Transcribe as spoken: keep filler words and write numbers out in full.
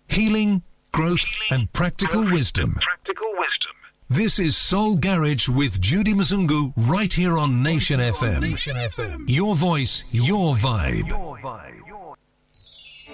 Healing, growth, Healing, and practical growth, wisdom. and practical wisdom. This is Soul Garage with Judy Mzungu right here on Nation F M. Nation F M. Your voice, your vibe. Your vibe.